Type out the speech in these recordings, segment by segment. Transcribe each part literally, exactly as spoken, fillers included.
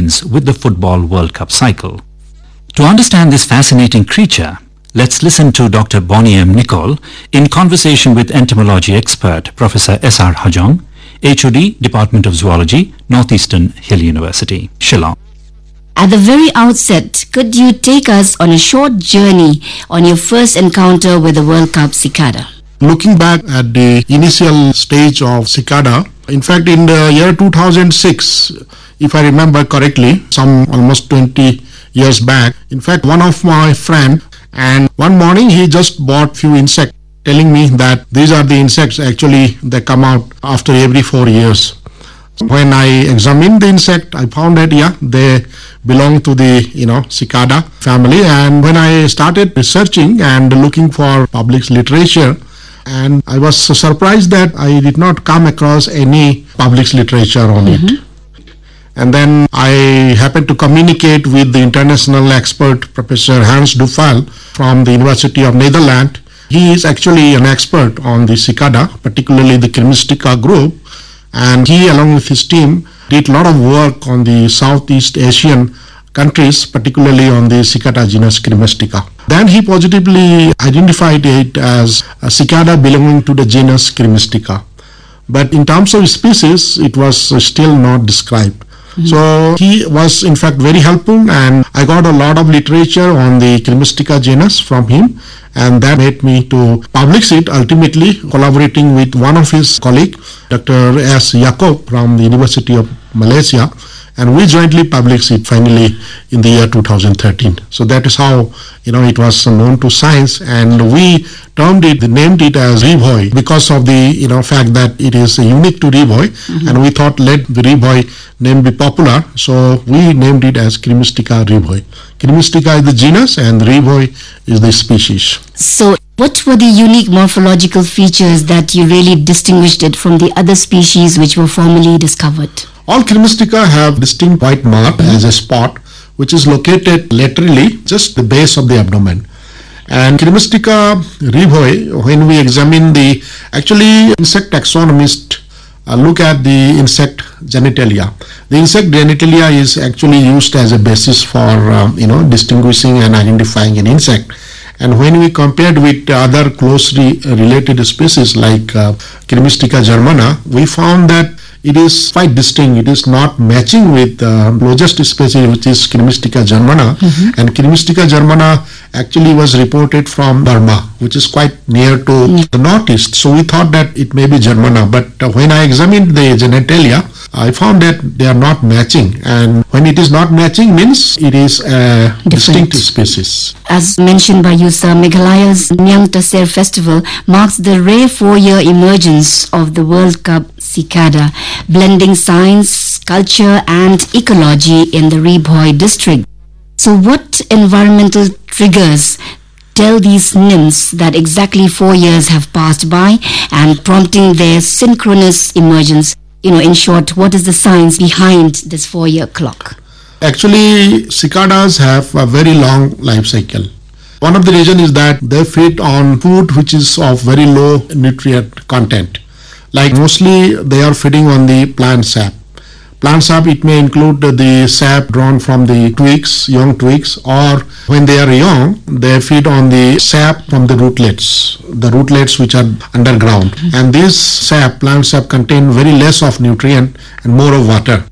with the Football World Cup cycle. To understand this fascinating creature, let's listen to Doctor Bonnie M. Nicol in conversation with entomology expert Professor S R Hajong, H O D, Department of Zoology, Northeastern Hill University, Shillong. At the very outset, could you take us on a short journey on your first encounter with the World Cup cicada? Looking back at the initial stage of cicada, in fact in the year two thousand six, if I remember correctly, some almost twenty years back, in fact one of my friend, and one morning he just bought few insects, telling me that these are the insects actually they come out after every four years. When I examined the insect, I found that yeah, they belong to the you know cicada family. And when I started researching and looking for published literature, and I was so surprised that I did not come across any published literature on mm-hmm. it. And then I happened to communicate with the international expert Professor Hans Dufal from the University of Netherlands. He is actually an expert on the cicada, particularly the Cremistica group, and he along with his team did a lot of work on the Southeast Asian countries, particularly on the cicada genus Cremistica. Then he positively identified it as a cicada belonging to the genus Cremistica. But in terms of species, it was still not described. Mm-hmm. So he was in fact very helpful, and I got a lot of literature on the Cremistica genus from him, and that made me to publish it, ultimately collaborating with one of his colleagues, Doctor S. Yaakob from the University of Malaysia, and we jointly published it finally in the year two thousand thirteen. So that is how you know it was known to science, and we termed it, named it as Reboy because of the you know fact that it is unique to Reboy, mm-hmm. and we thought let the Reboy name be popular, so we named it as Cremistica Reboy. Cremistica is the genus and Reboy is the species. So what were the unique morphological features that you really distinguished it from the other species which were formerly discovered? All Cremistica have distinct white mark mm-hmm. as a spot which is located laterally just the base of the abdomen. And Cremistica Reboy, when we examine the actually insect taxonomist uh, look at the insect genitalia. The insect genitalia is actually used as a basis for um, you know distinguishing and identifying an insect. And when we compared with other closely related species like uh, Cremistica germana, we found that it is quite distinct. It is not matching with the uh, closest species, which is Cremistica germana. Mm-hmm. And Cremistica germana actually was reported from Burma, which is quite near to mm-hmm. the northeast. So we thought that it may be germana. But uh, when I examined the genitalia, I found that they are not matching. And when it is not matching means it is a Different. distinct species. As mentioned by you, sir, Meghalaya's Nyang Tasir Festival marks the rare four-year emergence of the World Cup cicada, blending science, culture and ecology in the Reboy district. So what environmental triggers tell these nymphs that exactly four years have passed by and prompting their synchronous emergence? You know, in short, what is the science behind this four-year clock? Actually, cicadas have a very long life cycle. One of the reasons is that they feed on food which is of very low nutrient content. Like mostly they are feeding on the plant sap. Plant sap, it may include the sap drawn from the twigs, young twigs, or when they are young, they feed on the sap from the rootlets, the rootlets which are underground. Mm-hmm. And this sap, plant sap, contain very less of nutrient and more of water.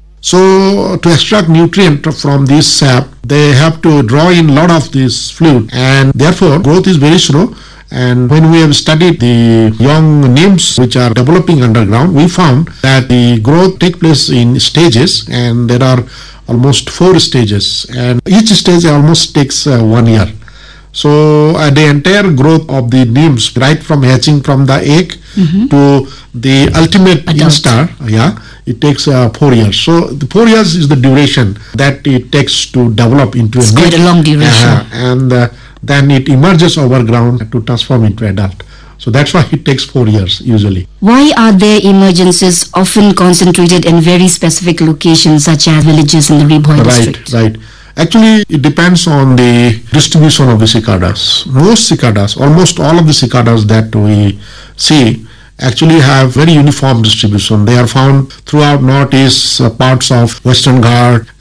So to extract nutrient from this sap, they have to draw in a lot of this fluid, and therefore growth is very slow. And when we have studied the young nymphs which are developing underground, we found that the growth takes place in stages, and there are almost four stages, and each stage almost takes uh, one year. So uh, the entire growth of the nymphs, right from hatching from the egg mm-hmm. to the ultimate instar, yeah, it takes uh, four years. So the four years is the duration that it takes to develop into it's a quite nymph. a long duration. Uh, and uh, then it emerges overground to transform into adult. So that's why it takes four years usually. Why are their emergences often concentrated in very specific locations such as villages in the Reboy right, district? Right, right. Actually, it depends on the distribution of the cicadas. Most cicadas, almost all of the cicadas that we see actually have very uniform distribution. They are found throughout northeast uh, parts of Western Ghat